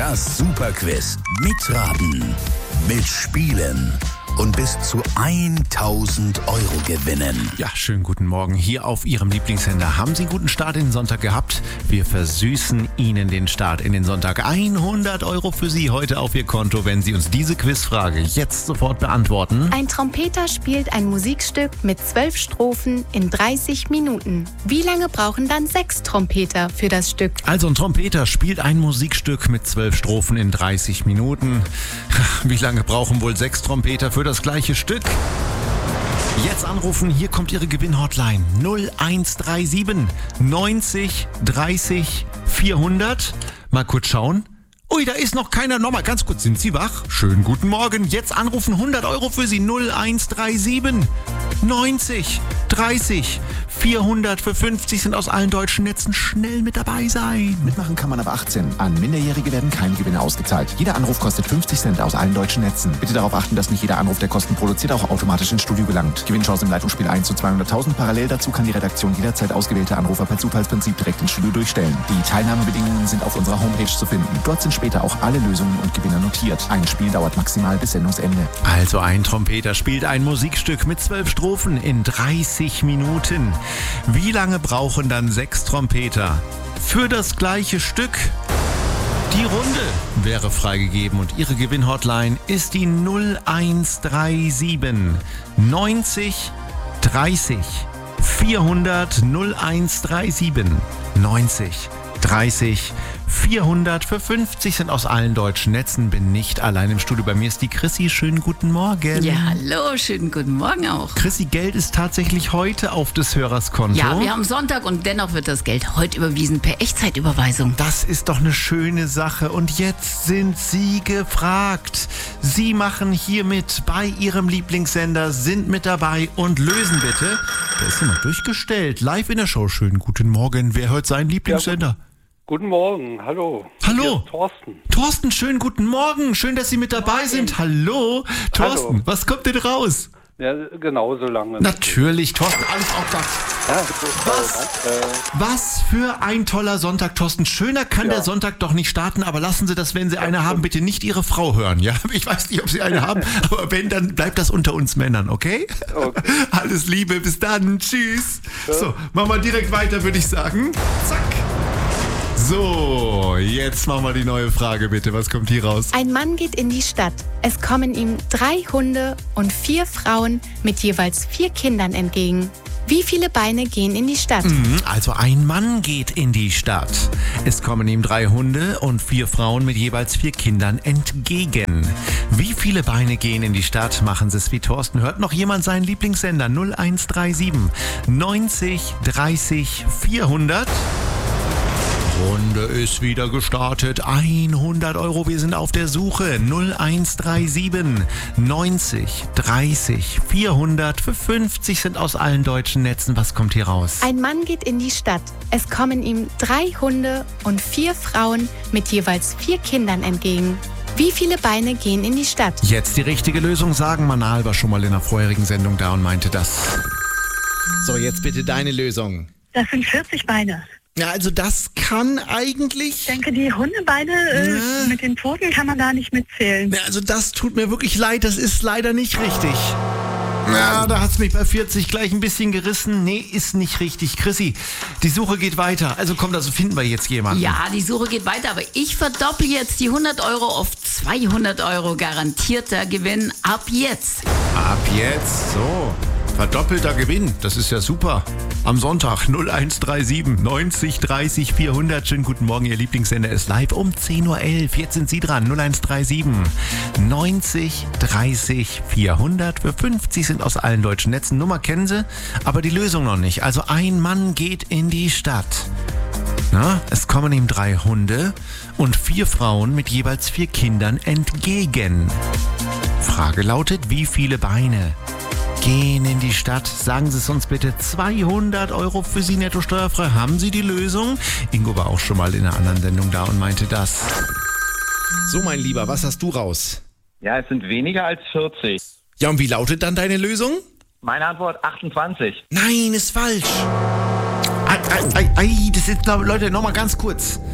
Das Superquiz. Mitraten, mitspielen und bis zu 1.000 Euro gewinnen. Ja, schönen guten Morgen hier auf Ihrem Lieblingssender. Haben Sie einen guten Start in den Sonntag gehabt? Wir versüßen Ihnen den Start in den Sonntag. 100 Euro für Sie heute auf Ihr Konto, wenn Sie uns diese Quizfrage jetzt sofort beantworten. Ein Trompeter spielt ein Musikstück mit 12 Strophen in 30 Minuten. Wie lange brauchen dann 6 Trompeter für das Stück? Also ein Trompeter spielt ein Musikstück mit 12 Strophen in 30 Minuten. Wie lange brauchen wohl 6 Trompeter für das gleiche Stück? Jetzt anrufen, hier kommt Ihre Gewinnhotline 0137 90 30 400. Mal kurz schauen. Ui, da ist noch keiner. Nochmal ganz kurz, sind Sie wach? Schönen guten Morgen. Jetzt anrufen, 100 Euro für Sie. 0137 90 30 400 für 50 sind aus allen deutschen Netzen. Schnell mit dabei sein. Mitmachen kann man ab 18. An Minderjährige werden keine Gewinne ausgezahlt. Jeder Anruf kostet 50 Cent aus allen deutschen Netzen. Bitte darauf achten, dass nicht jeder Anruf, der Kosten produziert, auch automatisch ins Studio gelangt. Gewinnchance im Leitungsspiel 1 zu 200.000. Parallel dazu kann die Redaktion jederzeit ausgewählte Anrufer per Zufallsprinzip direkt ins Studio durchstellen. Die Teilnahmebedingungen sind auf unserer Homepage zu finden. Dort sind später auch alle Lösungen und Gewinner notiert. Ein Spiel dauert maximal bis Sendungsende. Also ein Trompeter spielt ein Musikstück mit 12 Strophen in 30 Minuten. Wie lange brauchen dann 6 Trompeter für das gleiche Stück? Die Runde wäre freigegeben und Ihre Gewinnhotline ist die 0137 90 30 400 0137 90 30 400 für 50 sind aus allen deutschen Netzen. Bin nicht allein im Studio. Bei mir ist die Chrissy. Schönen guten Morgen. Ja, hallo. Schönen guten Morgen auch. Chrissy, Geld ist tatsächlich heute auf des Hörers Konto. Ja, wir haben Sonntag und dennoch wird das Geld heute überwiesen per Echtzeitüberweisung. Das ist doch eine schöne Sache. Und jetzt sind Sie gefragt. Sie machen hier mit bei Ihrem Lieblingssender, sind mit dabei und lösen bitte. Da ist jemand durchgestellt. Live in der Show. Schönen guten Morgen. Wer hört seinen Lieblingssender? Ja, guten Morgen, hallo. Hallo. Hier ist Thorsten. Thorsten, schönen guten Morgen. Schön, dass Sie mit dabei sind. Hallo. Thorsten, Hallo. Was kommt denn raus? Ja, genau so lange. Natürlich, Thorsten, alles auch das. Ja, Was für ein toller Sonntag, Thorsten. Schöner kann der Sonntag doch nicht starten, aber lassen Sie das, wenn Sie eine haben, bitte nicht Ihre Frau hören. Ja, ich weiß nicht, ob Sie eine haben, aber wenn, dann bleibt das unter uns Männern, okay? Alles Liebe, bis dann. Tschüss. Ja. So, machen wir direkt weiter, würde ich sagen. Zack. So, jetzt machen wir die neue Frage, bitte. Was kommt hier raus? Ein Mann geht in die Stadt. Es kommen ihm 3 Hunde und 4 Frauen mit jeweils 4 Kindern entgegen. Wie viele Beine gehen in die Stadt? Also ein Mann geht in die Stadt. Es kommen ihm 3 Hunde und 4 Frauen mit jeweils 4 Kindern entgegen. Wie viele Beine gehen in die Stadt? Machen Sie es wie Thorsten. Hört noch jemand seinen Lieblingssender? 0137 90 30 400. Runde ist wieder gestartet. 100 Euro, wir sind auf der Suche. 0137 90 30 400 für 50 sind aus allen deutschen Netzen. Was kommt hier raus? Ein Mann geht in die Stadt. Es kommen ihm 3 Hunde und 4 Frauen mit jeweils 4 Kindern entgegen. Wie viele Beine gehen in die Stadt? Jetzt die richtige Lösung sagen. Manal war schon mal in der vorherigen Sendung da und meinte das. So, jetzt bitte deine Lösung. Das sind 40 Beine. Ja, also das kann eigentlich... Ich denke, die Hundebeine mit den Pfoten kann man da nicht mitzählen. Ja, also das tut mir wirklich leid, das ist leider nicht richtig. Ja, da hat's mich bei 40 gleich ein bisschen gerissen. Nee, ist nicht richtig. Chrissy, die Suche geht weiter. Also kommt, also finden wir jetzt jemanden. Ja, die Suche geht weiter, aber ich verdoppel jetzt die 100 Euro auf 200 Euro. Garantierter Gewinn ab jetzt. Ab jetzt, so. Verdoppelter Gewinn, das ist ja super. Am Sonntag 0137 90 30 400. Schönen guten Morgen, Ihr Lieblingssender ist live um 10.11 Uhr. Jetzt sind Sie dran. 0137 90 30 400. Für 50 sind aus allen deutschen Netzen. Nummer kennen Sie, aber die Lösung noch nicht. Also ein Mann geht in die Stadt. Na, es kommen ihm 3 Hunde und 4 Frauen mit jeweils 4 Kindern entgegen. Frage lautet, wie viele Beine gehen in die Stadt? Sagen Sie es uns bitte. 200 Euro für Sie netto steuerfrei. Haben Sie die Lösung? Ingo war auch schon mal in einer anderen Sendung da und meinte das. So, mein Lieber, was hast du raus? Ja, es sind weniger als 40. Ja, und wie lautet dann deine Lösung? Meine Antwort 28. Nein, ist falsch. Das ist, Leute, nochmal ganz kurz.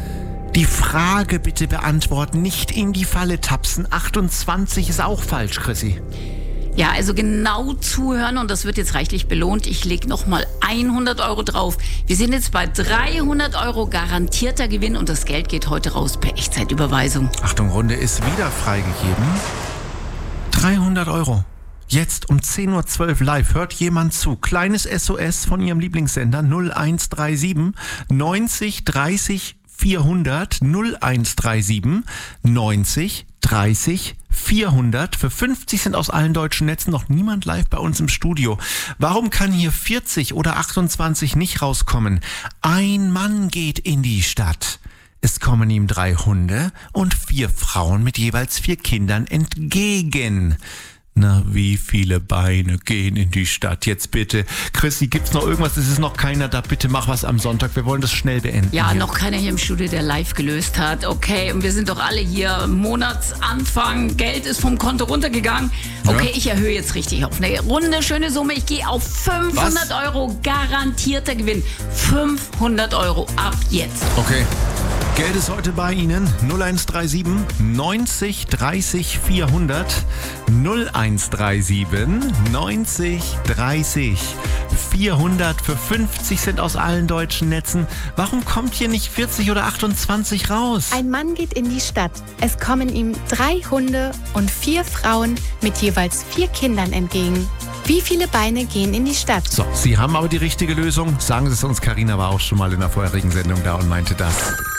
Die Frage bitte beantworten, nicht in die Falle tapsen. 28 ist auch falsch, Chrissy. Ja, also genau zuhören und das wird jetzt reichlich belohnt. Ich lege nochmal 100 Euro drauf. Wir sind jetzt bei 300 Euro garantierter Gewinn und das Geld geht heute raus per Echtzeitüberweisung. Achtung, Runde ist wieder freigegeben. 300 Euro. Jetzt um 10.12 Uhr live. Hört jemand zu. Kleines SOS von Ihrem Lieblingssender 0137 90 30 400 0137 90 30 400. Für 50 sind aus allen deutschen Netzen noch niemand live bei uns im Studio. Warum kann hier 40 oder 28 nicht rauskommen? Ein Mann geht in die Stadt. Es kommen ihm 3 Hunde und 4 Frauen mit jeweils 4 Kindern entgegen. Na, wie viele Beine gehen in die Stadt? Jetzt bitte. Chrissy, gibt's noch irgendwas? Es ist noch keiner da. Bitte mach was am Sonntag. Wir wollen das schnell beenden. Ja, hier. noch keiner hier im Studio, der live gelöst hat. Okay, und wir sind doch alle hier. Monatsanfang, Geld ist vom Konto runtergegangen. Okay, ich erhöhe jetzt richtig auf eine runde, schöne Summe. Ich gehe auf 500 Euro garantierter Gewinn. 500 Euro ab jetzt. Okay. Geld ist heute bei Ihnen 0137 90 30 400 0137 90 30 400 für 50 sind aus allen deutschen Netzen. Warum kommt hier nicht 40 oder 28 raus? Ein Mann geht in die Stadt. Es kommen ihm 3 Hunde und 4 Frauen mit jeweils 4 Kindern entgegen. Wie viele Beine gehen in die Stadt? So, Sie haben aber die richtige Lösung. Sagen Sie es uns. Carina war auch schon mal in der vorherigen Sendung da und meinte das.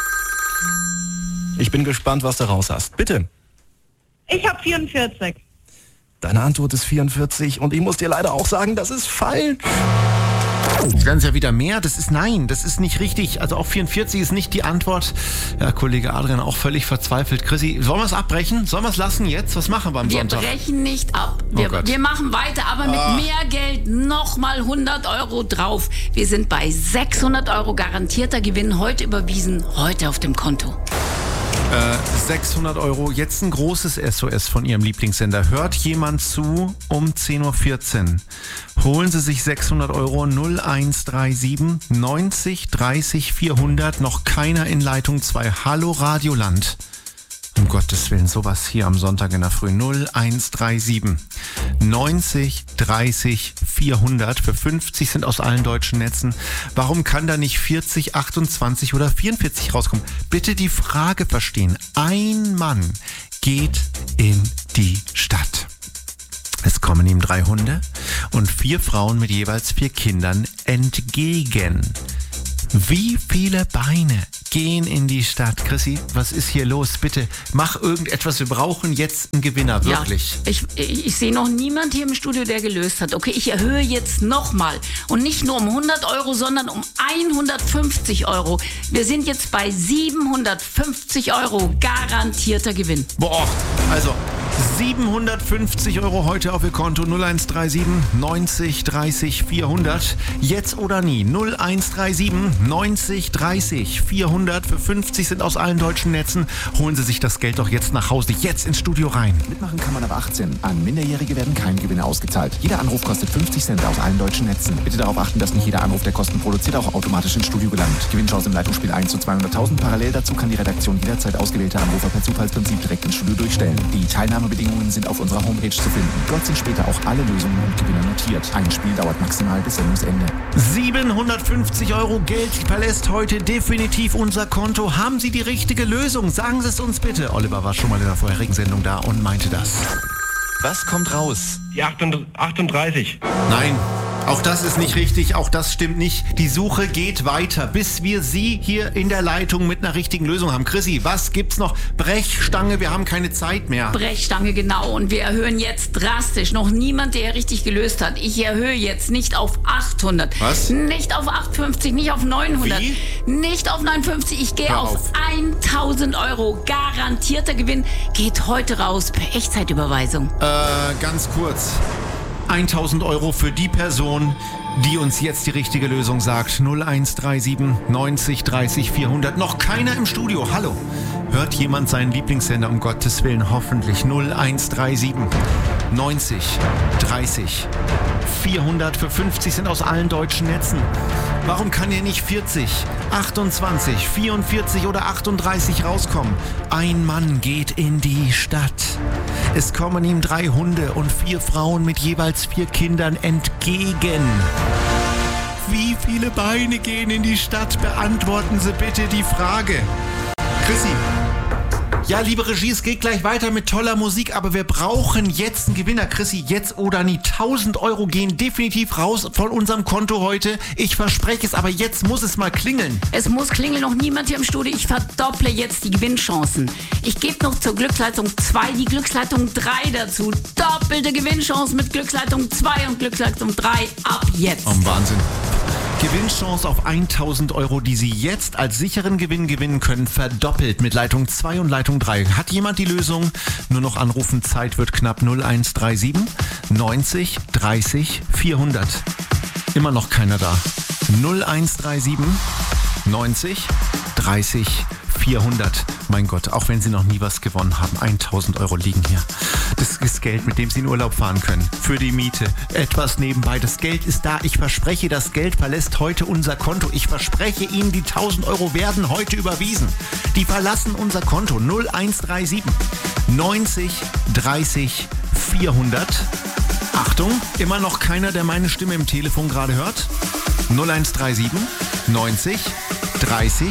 Ich bin gespannt, was du raus hast. Bitte. Ich habe 44. Deine Antwort ist 44 und ich muss dir leider auch sagen, das ist falsch. Jetzt werden es ja wieder mehr. Das ist nicht richtig. Also auch 44 ist nicht die Antwort. Ja, Kollege Adrian auch völlig verzweifelt. Chrissy, sollen wir es abbrechen? Sollen wir es lassen jetzt? Was machen wir am Sonntag? Wir brechen nicht ab. Wir machen weiter, aber mit mehr Geld nochmal 100 Euro drauf. Wir sind bei 600 Euro garantierter Gewinn. Heute überwiesen, heute auf dem Konto. 600 Euro, jetzt ein großes SOS von Ihrem Lieblingssender. Hört jemand zu um 10.14 Uhr. Holen Sie sich 600 Euro 0137 90 30 400. Noch keiner in Leitung 2. Hallo Radioland. Um Gottes Willen, sowas hier am Sonntag in der Früh. 0137 90 30 400. Für 50 sind aus allen deutschen Netzen. Warum kann da nicht 40, 28 oder 44 rauskommen? Bitte die Frage verstehen. Ein Mann geht in die Stadt. Es kommen ihm 3 Hunde und 4 Frauen mit jeweils 4 Kindern entgegen. Wie viele Beine gehen in die Stadt? Chrissy, was ist hier los? Bitte, mach irgendetwas. Wir brauchen jetzt einen Gewinner, wirklich. Ja, ich sehe noch niemand hier im Studio, der gelöst hat. Okay, ich erhöhe jetzt nochmal. Und nicht nur um 100 Euro, sondern um 150 Euro. Wir sind jetzt bei 750 Euro garantierter Gewinn. Boah, also 750 Euro heute auf Ihr Konto. 0137 90 30 400. Jetzt oder nie. 0137 90 30 400. Für 50 sind aus allen deutschen Netzen. Holen Sie sich das Geld doch jetzt nach Hause. Jetzt ins Studio rein. Mitmachen kann man ab 18. An Minderjährige werden keine Gewinne ausgezahlt. Jeder Anruf kostet 50 Cent aus allen deutschen Netzen. Bitte darauf achten, dass nicht jeder Anruf, der Kosten produziert, auch automatisch ins Studio gelangt. Gewinnchance im Leitungsspiel 1 zu 200.000. Parallel dazu kann die Redaktion jederzeit ausgewählte Anrufer per Zufallsprinzip direkt ins Studio durchstellen. Die Teilnahmebedingungen sind auf unserer Homepage zu finden. Dort sind später auch alle Lösungen und Gewinner notiert. Ein Spiel dauert maximal bis Sendungsende. 750 Euro Geld verlässt heute definitiv unser Konto. Haben Sie die richtige Lösung? Sagen Sie es uns bitte. Oliver war schon mal in der vorherigen Sendung da und meinte das. Was kommt raus? Die 38. Nein. Auch das ist nicht richtig, auch das stimmt nicht. Die Suche geht weiter, bis wir Sie hier in der Leitung mit einer richtigen Lösung haben. Chrissy, was gibt's noch? Brechstange, wir haben keine Zeit mehr. Brechstange, genau. Und wir erhöhen jetzt drastisch. Noch niemand, der richtig gelöst hat. Ich erhöhe jetzt nicht auf 800. Was? Nicht auf 850, nicht auf 900. Wie? Nicht auf 950. Ich gehe auf 1000 Euro. Garantierter Gewinn geht heute raus per Echtzeitüberweisung. Ganz kurz. 1000 Euro für die Person, die uns jetzt die richtige Lösung sagt. 0137 90 30 400. Noch keiner im Studio. Hallo. Hört jemand seinen Lieblingssender? Um Gottes Willen, hoffentlich. 0137 90 30 400 für 50 sind aus allen deutschen Netzen. Warum kann hier nicht 40, 28, 44 oder 38 rauskommen? Ein Mann geht in die Stadt. Es kommen ihm 3 Hunde und 4 Frauen mit jeweils 4 Kindern entgegen. Wie viele Beine gehen in die Stadt? Beantworten Sie bitte die Frage. Chrissy. Ja, liebe Regie, es geht gleich weiter mit toller Musik, aber wir brauchen jetzt einen Gewinner. Chrissy, jetzt oder nie. 1000 Euro gehen definitiv raus von unserem Konto heute. Ich verspreche es, aber jetzt muss es mal klingeln. Es muss klingeln, noch niemand hier im Studio. Ich verdopple jetzt die Gewinnchancen. Ich gebe noch zur Glücksleitung 2 die Glücksleitung 3 dazu. Doppelte Gewinnchance mit Glücksleitung 2 und Glücksleitung 3 ab jetzt. Oh, Wahnsinn. Gewinnchance auf 1000 Euro, die Sie jetzt als sicheren Gewinn gewinnen können, verdoppelt mit Leitung 2 und Leitung 3. Hat jemand die Lösung? Nur noch anrufen, Zeit wird knapp. 0137 90 30 400. Immer noch keiner da. 0137 90 30 400. Mein Gott, auch wenn Sie noch nie was gewonnen haben, 1000 Euro liegen hier. Das ist Geld, mit dem Sie in Urlaub fahren können. Für die Miete, etwas nebenbei. Das Geld ist da. Ich verspreche, das Geld verlässt heute unser Konto. Ich verspreche Ihnen, die 1000 Euro werden heute überwiesen. Die verlassen unser Konto. 0137 90 30 400. Achtung, immer noch keiner, der meine Stimme im Telefon gerade hört. 0137 90 30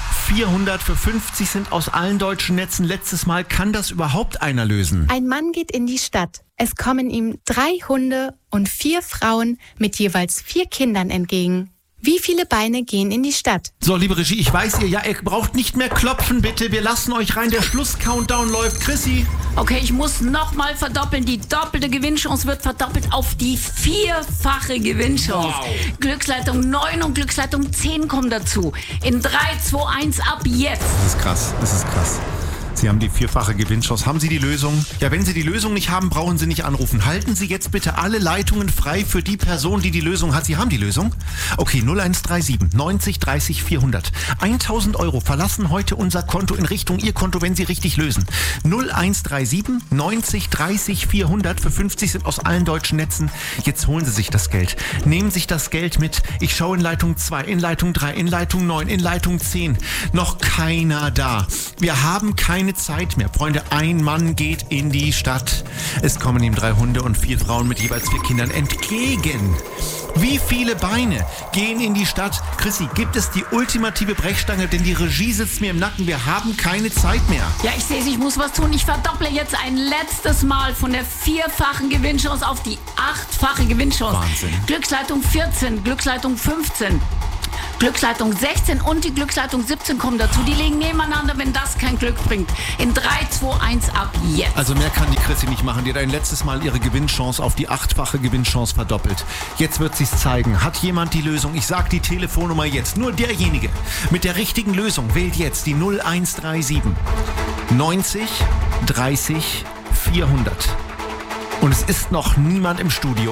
400 für 50 sind aus allen deutschen Netzen. Letztes Mal, kann das überhaupt einer lösen? Ein Mann geht in die Stadt. Es kommen ihm 3 Hunde und 4 Frauen mit jeweils 4 Kindern entgegen. Wie viele Beine gehen in die Stadt? So, liebe Regie, ich weiß ihr braucht nicht mehr klopfen, bitte. Wir lassen euch rein. Der Schluss-Countdown läuft. Chrissy. Okay, ich muss nochmal verdoppeln. Die doppelte Gewinnchance wird verdoppelt auf die 4-fache Gewinnchance. Wow. Glücksleitung 9 und Glücksleitung 10 kommen dazu. In 3, 2, 1 ab jetzt. Das ist krass, das ist krass. Sie haben die 4-fache Gewinnchance. Haben Sie die Lösung? Ja, wenn Sie die Lösung nicht haben, brauchen Sie nicht anrufen. Halten Sie jetzt bitte alle Leitungen frei für die Person, die die Lösung hat. Sie haben die Lösung? Okay, 0137 90 30 400. 1000 Euro verlassen heute unser Konto in Richtung Ihr Konto, wenn Sie richtig lösen. 0137 90 30 400 für 50 sind aus allen deutschen Netzen. Jetzt holen Sie sich das Geld. Nehmen sich das Geld mit. Ich schaue in Leitung 2, in Leitung 3, in Leitung 9, in Leitung 10. Noch keiner da. Wir haben keine Zeit mehr. Freunde, ein Mann geht in die Stadt. Es kommen ihm 3 Hunde und 4 Frauen mit jeweils 4 Kindern entgegen. Wie viele Beine gehen in die Stadt? Chrissy, gibt es die ultimative Brechstange? Denn die Regie sitzt mir im Nacken. Wir haben keine Zeit mehr. Ja, ich sehe es, ich muss was tun. Ich verdopple jetzt ein letztes Mal von der 4-fachen Gewinnchance auf die 8-fache Gewinnchance. Wahnsinn. Glücksleitung 14, Glücksleitung 15. Glücksleitung 16 und die Glücksleitung 17 kommen dazu. Die liegen nebeneinander, wenn das kein Glück bringt. In 3, 2, 1 ab jetzt. Also mehr kann die Chrissy nicht machen. Die hat ein letztes Mal ihre Gewinnchance auf die 8-fache Gewinnchance verdoppelt. Jetzt wird sie es zeigen. Hat jemand die Lösung? Ich sag die Telefonnummer jetzt. Nur derjenige mit der richtigen Lösung wählt jetzt die 0137 90 30 400. Und es ist noch niemand im Studio.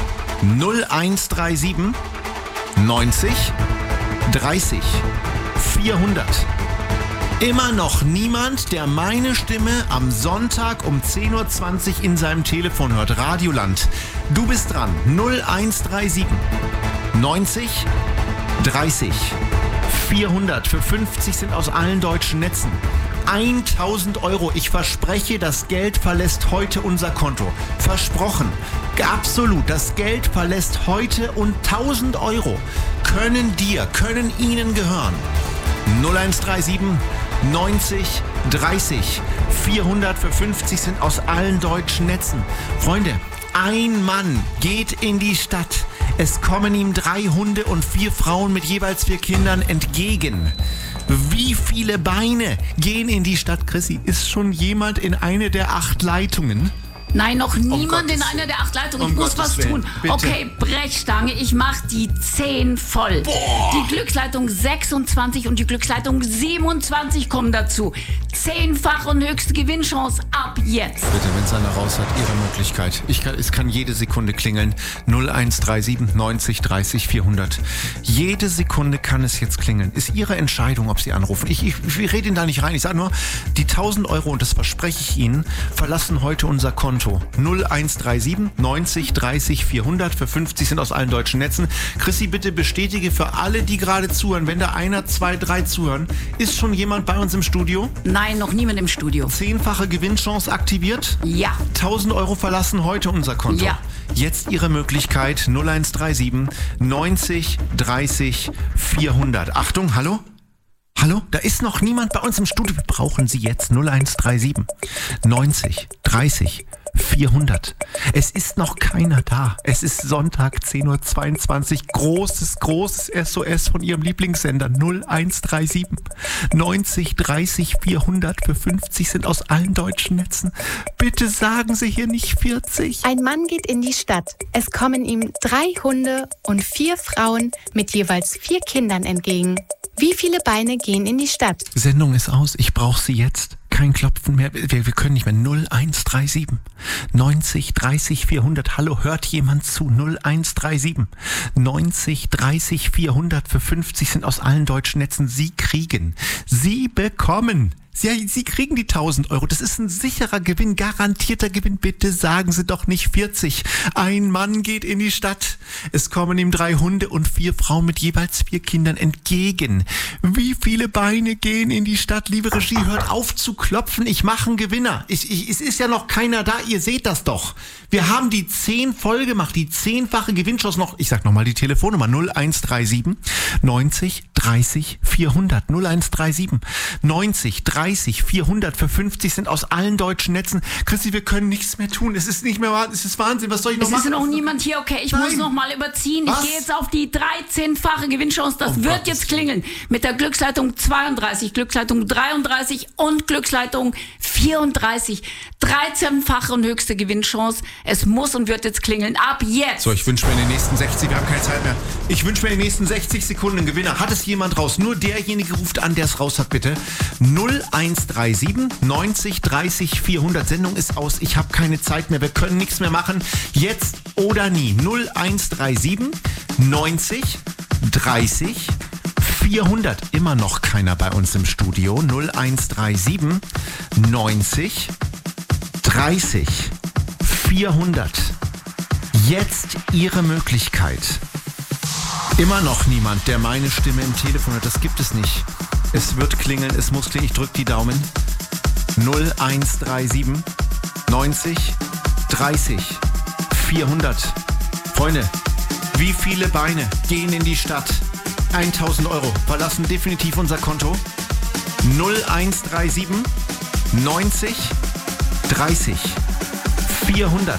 0137 90 30 400. Immer noch niemand, der meine Stimme am Sonntag um 10.20 Uhr in seinem Telefon hört. Radioland, du bist dran. 0137 90 30 400 für 50 sind aus allen deutschen Netzen. 1000 Euro. Ich verspreche, das Geld verlässt heute unser Konto. Versprochen. Absolut. Das Geld verlässt heute und 1000 Euro können Ihnen gehören. 0137 90 30 400 für 50 sind aus allen deutschen Netzen. Freunde, ein Mann geht in die Stadt. Es kommen ihm 3 Hunde und 4 Frauen mit jeweils 4 Kindern entgegen. Wie viele Beine gehen in die Stadt? Chrissy, ist schon jemand in eine der 8 Leitungen? Nein, noch niemand in einer der 8 Leitungen. Ich muss was tun. Bitte. Okay, Brechstange, ich mach die 10 voll. Boah. Die Glücksleitung 26 und die Glücksleitung 27 kommen dazu. 10-fache und höchste Gewinnchance ab jetzt. Bitte, wenn es einer raus hat, Ihre Möglichkeit. Es kann jede Sekunde klingeln. 0137 90 30 400. Jede Sekunde kann es jetzt klingeln. Ist Ihre Entscheidung, ob Sie anrufen. Ich rede Ihnen da nicht rein. Ich sage nur, die 1000 Euro, und das verspreche ich Ihnen, verlassen heute unser Konto. Konto. 0137 90 30 400 für 50 sind aus allen deutschen Netzen. Chrissy, bitte bestätige für alle, die gerade zuhören, wenn da 1, 2, 3 zuhören, ist schon jemand bei uns im Studio? Nein, noch niemand im Studio. 10-fache Gewinnchance aktiviert? Ja. 1000 Euro verlassen heute unser Konto. Ja. Jetzt Ihre Möglichkeit 0137 90 30 400. Achtung, hallo? Hallo? Da ist noch niemand bei uns im Studio. Wir brauchen Sie jetzt 0137 90 30 400. Es ist noch keiner da. Es ist Sonntag 10.22 Uhr. Großes SOS von Ihrem Lieblingssender 0137 90 30 400 für 50 sind aus allen deutschen Netzen. Bitte sagen Sie hier nicht 40. Ein Mann geht in die Stadt. Es kommen ihm 3 Hunde und 4 Frauen mit jeweils 4 Kindern entgegen. Wie viele Beine gehen in die Stadt? Sendung ist aus. Ich brauche Sie jetzt. Kein Klopfen mehr. Wir können nicht mehr. 0137 90 30 400. Hallo, hört jemand zu? 0137 90 30 400 für 50 sind aus allen deutschen Netzen. Sie bekommen. Sie kriegen die 1000 Euro. Das ist ein sicherer Gewinn, garantierter Gewinn. Bitte sagen Sie doch nicht 40. Ein Mann geht in die Stadt. Es kommen ihm 3 Hunde und 4 Frauen mit jeweils 4 Kindern entgegen. Wie viele Beine gehen in die Stadt? Liebe Regie, hört auf zu klopfen. Ich mache einen Gewinner. Es ist ja noch keiner da. Ihr seht das doch. Wir haben die 10 voll gemacht. Die 10-fache Gewinnchance noch. Ich sag nochmal die Telefonnummer. 0137 90 30 400. 0137 90 30 400 für 50 sind aus allen deutschen Netzen. Chrissy, wir können nichts mehr tun. Es ist nicht mehr wahr. Es ist Wahnsinn. Was soll ich noch machen? Es ist noch niemand hier. Okay, ich muss noch mal überziehen. Was? Ich gehe jetzt auf die 13-fache Gewinnchance. Das wird jetzt klingeln. Mit der Glücksleitung 32, Glücksleitung 33 und Glücksleitung 34. 13-fache und höchste Gewinnchance. Es muss und wird jetzt klingeln. Ab jetzt. So, ich wünsche mir in den nächsten 60, wir haben keine Zeit mehr. Ich wünsche mir in den nächsten 60 Sekunden einen Gewinner. Hat es jemand raus? Nur derjenige ruft an, der es raus hat, bitte. 0137 90 30 400. Sendung ist aus. Ich habe keine Zeit mehr. Wir können nichts mehr machen. Jetzt oder nie. 0137 90 30 400. Immer noch keiner bei uns im Studio. 0137 90 30 400. Jetzt Ihre Möglichkeit. Immer noch niemand, der meine Stimme im Telefon hat. Das gibt es nicht. Es wird klingeln, es muss klingeln. Ich drücke die Daumen. 0137 90 30 400. Freunde, wie viele Beine gehen in die Stadt? 1000 Euro verlassen definitiv unser Konto. 0137 90 30 400.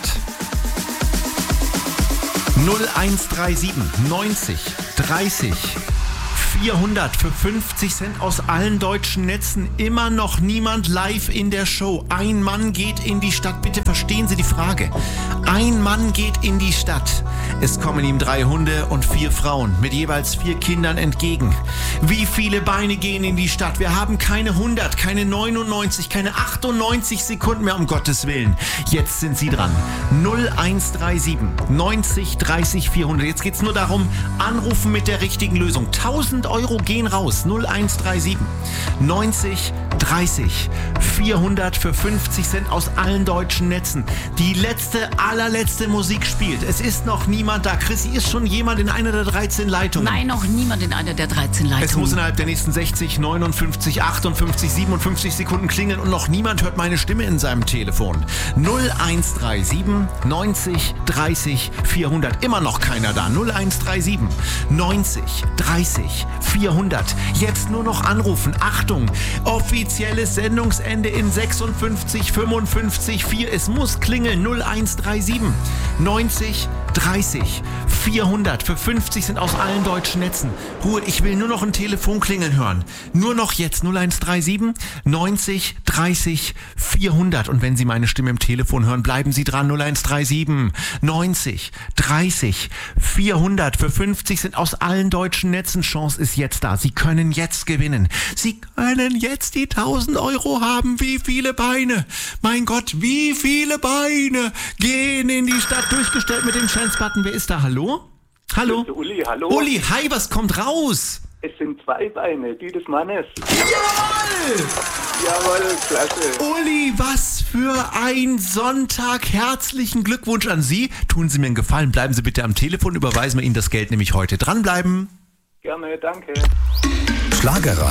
0137 90 30 400 für 50 Cent aus allen deutschen Netzen. Immer noch niemand live in der Show. Ein Mann geht in die Stadt. Bitte verstehen Sie die Frage. Ein Mann geht in die Stadt. Es kommen ihm 3 Hunde und 4 Frauen mit jeweils 4 Kindern entgegen. Wie viele Beine gehen in die Stadt? Wir haben keine 100, keine 99, keine 98 Sekunden mehr, um Gottes Willen. Jetzt sind Sie dran. 0137 90 30 400. Jetzt geht's nur darum, anrufen mit der richtigen Lösung. 1000 Euro gehen raus. 0137 90 30 400 für 50 Cent aus allen deutschen Netzen. Die allerletzte Musik spielt. Es ist noch niemand da. Chrissy, ist schon jemand in einer der 13 Leitungen? Nein, noch niemand in einer der 13 Leitungen. Es muss innerhalb der nächsten 60, 59, 58, 57 Sekunden klingeln und noch niemand hört meine Stimme in seinem Telefon. 0137 90 30 400. Immer noch keiner da. 0137 90 30 400. Jetzt nur noch anrufen. Achtung, offizielles Sendungsende in 56, 55, 4. Es muss klingeln. 0137 90 30 400 für 50 sind aus allen deutschen Netzen. Ruhe, ich will nur noch ein Telefon klingeln hören. Nur noch jetzt 0137 90 30 400. Und wenn Sie meine Stimme im Telefon hören, bleiben Sie dran. 0137 90 30 400 für 50 sind aus allen deutschen Netzen. Chance ist jetzt da. Sie können jetzt gewinnen. Sie können jetzt die 1000 Euro haben. Wie viele Beine? Mein Gott, wie viele Beine gehen in die Stadt? Durchgestellt mit dem Chance-Button. Wer ist da? Hallo? Hallo? Uli, hallo. Uli, hi, was kommt raus? Es sind 2 Beine, die des Mannes. Jawohl! Jawohl, klasse. Uli, was für ein Sonntag. Herzlichen Glückwunsch an Sie. Tun Sie mir einen Gefallen, bleiben Sie bitte am Telefon, überweisen wir Ihnen das Geld nämlich heute. Dranbleiben. Gerne, danke. Schlagerei.